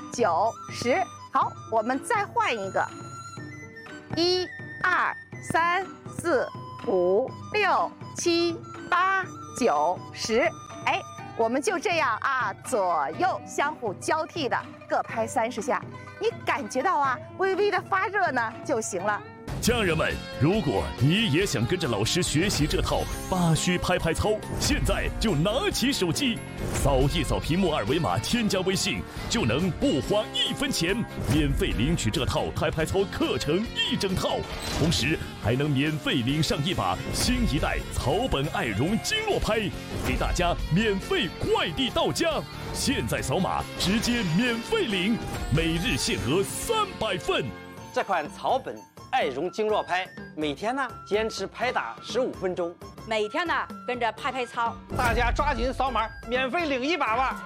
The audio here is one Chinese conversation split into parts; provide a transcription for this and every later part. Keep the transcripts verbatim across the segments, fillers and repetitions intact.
九、十。好，我们再换一个，一、二、三、四、五、六、七、八、九、十。哎，我们就这样啊，左右相互交替的各拍三十下，你感觉到啊，微微的发热呢就行了。 家人们，如果你也想跟着老师学习这套八虚拍拍操，现在就拿起手机，扫一扫屏幕二维码，添加微信，就能不花一分钱免费领取这套拍拍操课程一整套，同时还能免费领上一把新一代草本爱绒经络拍，给大家免费快递到家。现在扫码直接免费领，每日限额三百份。 这款草本爱绒经络拍，每天呢坚持拍打十五分钟， 每天呢跟着拍拍操， 大家抓紧扫码，免费领一把吧！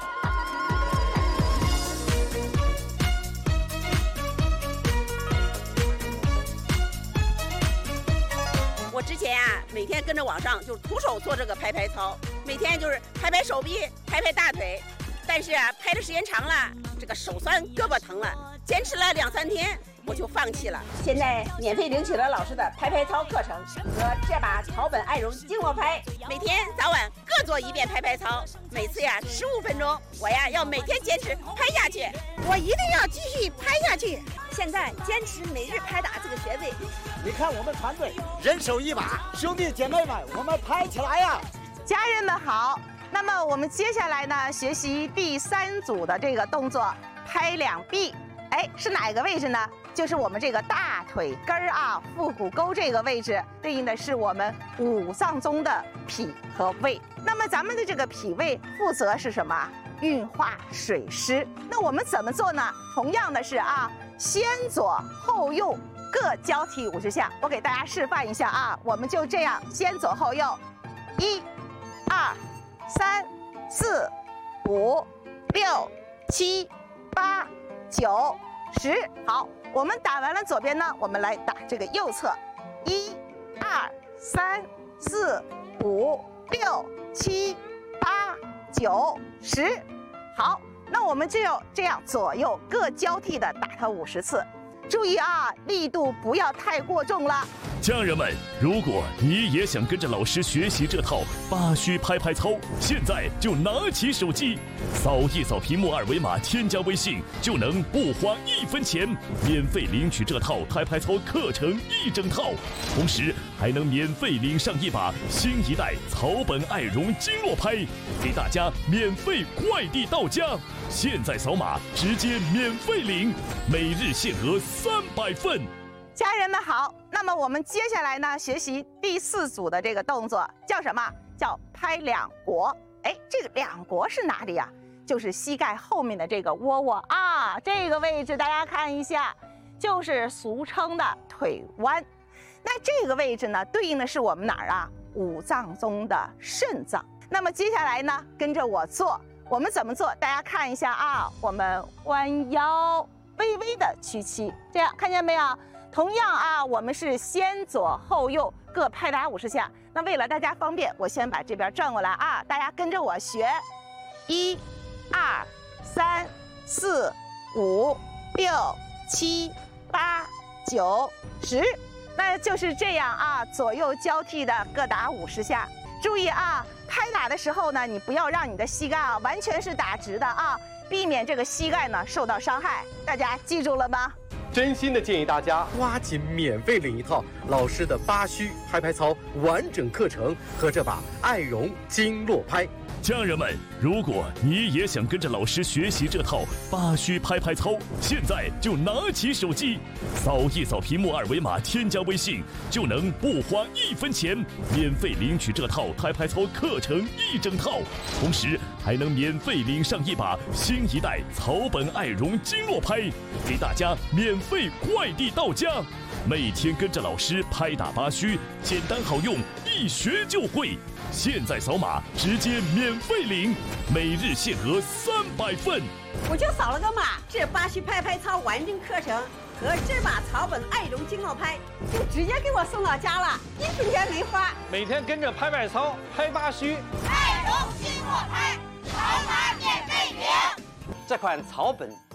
我之前啊，每天跟着网上就徒手做这个拍拍操，每天就是拍拍手臂，拍拍大腿，但是啊，拍的时间长了，这个手酸，胳膊疼了，坚持了两三天。我就放弃了。现在免费领取了老师的拍拍操课程和这把草本爱绒经络拍，每天早晚各做一遍拍拍操，每次呀十五分钟。我呀要每天坚持拍下去，我一定要继续拍下去。现在坚持每日拍打这个穴位。 你看我们团队人手一把，兄弟姐妹们，我们拍起来呀！ 家人们好，那么我们接下来呢，学习第三组的这个动作，拍两臂。哎，是哪个位置呢？就是我们这个大腿根儿啊，腹股沟这个位置，对应的是我们五脏中的脾和胃。那么咱们的这个脾胃负责是什么？运化水湿。那我们怎么做呢？同样的是啊，先左后右各交替五十下。我给大家示范一下啊，我们就这样先左后右，一、二、三、四、五、六、七、八、九、十。好，我们打完了左边呢，我们来打这个右侧，一、二、三、四、五、六、七、八、九、十。好，那我们就要这样左右各交替的打它五十次。注意啊，力度不要太过重了。 家人们，如果你也想跟着老师学习这套八虚拍拍操，现在就拿起手机，扫一扫屏幕二维码，添加微信，就能不花一分钱免费领取这套拍拍操课程一整套，同时还能免费领上一把新一代草本爱绒经络拍，给大家免费快递到家。现在扫码直接免费领，每日限额三百份。 家人们好，那么我们接下来呢，学习第四组的这个动作叫什么？叫拍两国。哎，这个两国是哪里呀？就是膝盖后面的这个窝窝啊，这个位置大家看一下，就是俗称的腿弯。那这个位置呢，对应的是我们哪儿啊？五脏中的肾脏。那么接下来呢，跟着我做，我们怎么做？大家看一下啊，我们弯腰，微微的屈膝，这样看见没有？同样啊，我们是先左后右各拍打五十下。那为了大家方便，我先把这边转过来啊，大家跟着我学，一、二、三、四、五、六、七、八、九、十。那就是这样啊，左右交替的各打五十下。注意啊，拍打的时候呢，你不要让你的膝盖啊完全是打直的啊，避免这个膝盖呢受到伤害。大家记住了吗？ 真心的建议大家抓紧免费领一套老师的八虚拍拍操完整课程和这把爱绒经络拍。 家人们，如果你也想跟着老师学习这套八虚拍拍操，现在就拿起手机，扫一扫屏幕二维码，添加微信，就能不花一分钱免费领取这套拍拍操课程一整套，同时还能免费领上一把新一代草本爱绒经络拍，给大家免费快递到家。每天跟着老师拍打八虚，简单好用，一学就会。现在扫码直接免费领，每日限额三百份。 我就扫了个码，这八虚拍拍操完整课程和这把草本爱绒经络拍就直接给我送到家了，一分钱没花。 每天跟着拍拍操，拍八虚， 爱绒经络拍，扫码免费领。 这款草本